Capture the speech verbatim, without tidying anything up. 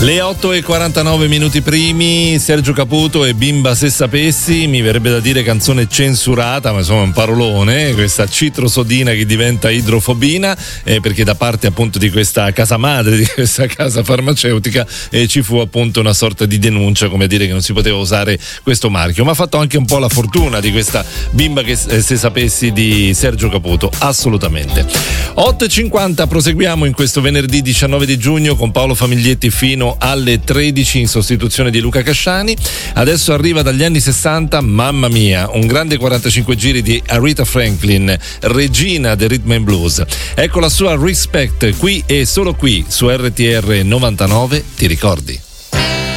Le otto e quarantanove minuti primi, Sergio Caputo e Bimba se sapessi, mi verrebbe da dire canzone censurata, ma insomma un parolone, questa citrosodina che diventa idrofobina, eh, perché da parte appunto di questa casa madre, di questa casa farmaceutica, eh, ci fu appunto una sorta di denuncia, come a dire che non si poteva usare questo marchio, ma ha fatto anche un po' la fortuna di questa Bimba che eh, se sapessi di Sergio Caputo, assolutamente. otto e cinquanta, proseguiamo in questo venerdì diciannove di giugno con Paolo Famiglietti fino alle tredici in sostituzione di Luca Casciani. Adesso arriva dagli anni sessanta, mamma mia, un grande quarantacinque giri di Aretha Franklin, regina del rhythm and blues. Ecco la sua Respect, qui e solo qui su R T R novantanove, ti ricordi?